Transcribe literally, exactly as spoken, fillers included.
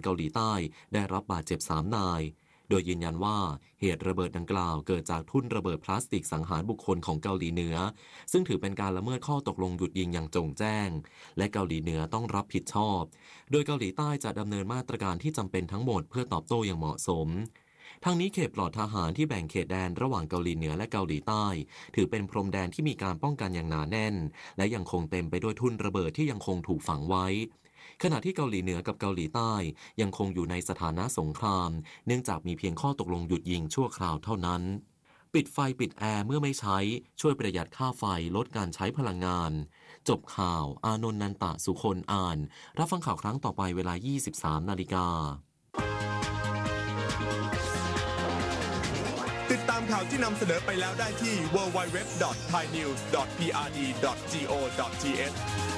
เกาหลีใต้ได้รับบาดเจ็บสามนายโดยยืนยันว่าเหตุระเบิดดังกล่าวเกิดจากทุ่นระเบิดพลาสติกสังหารบุคคลของเกาหลีเหนือซึ่งถือเป็นการละเมิดข้อตกลงหยุดยิงอย่างจงแจ้งและเกาหลีเหนือต้องรับผิดชอบโดยเกาหลีใต้จะดำเนินมาตรการที่จำเป็นทั้งหมดเพื่อตอบโต้อย่างเหมาะสมทั้งนี้เขตปลอดทหารที่แบ่งเขตแดนระหว่างเกาหลีเหนือและเกาหลีใต้ถือเป็นพรมแดนที่มีการป้องกันอย่างหนาแน่นและยังคงเต็มไปด้วยทุ่นระเบิดที่ยังคงถูกฝังไว้ขณะที่เกาหลีเหนือกับเกาหลีใต้ยังคงอยู่ในสถานะสงครามเนื่องจากมีเพียงข้อตกลงหยุดยิงชั่วคราวเท่านั้นปิดไฟปิดแอร์เมื่อไม่ใช้ช่วยประหยัดค่าไฟลดการใช้พลังงานจบข่าวอานนท์นันตะสุคนอ่านรับฟังข่าวครั้งต่อไปเวลา ยี่สิบสามนาฬิกาติดตามข่าวที่นำเสนอไปแล้วได้ที่ ดับเบิลยู ดับเบิลยู ดับเบิลยู ดอท ไทยนิวส์ ดอท พี อาร์ ดี ดอท จี โอ ดอท ที เอช